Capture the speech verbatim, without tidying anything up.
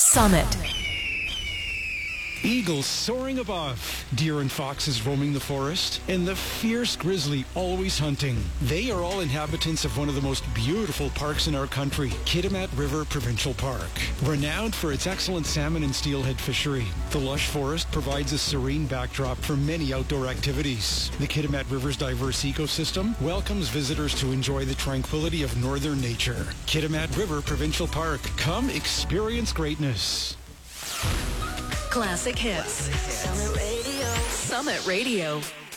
Summit. Eagles soaring above, deer and foxes roaming the forest, and the fierce grizzly always hunting. They are all inhabitants of one of the most beautiful parks in our country, Kitimat River Provincial Park. Renowned for its excellent salmon and steelhead fishery, the lush forest provides a serene backdrop for many outdoor activities. The Kitimat River's diverse ecosystem welcomes visitors to enjoy the tranquility of northern nature. Kitimat River Provincial Park. Come experience greatness. Classic hits. Summit Radio. Summit Radio.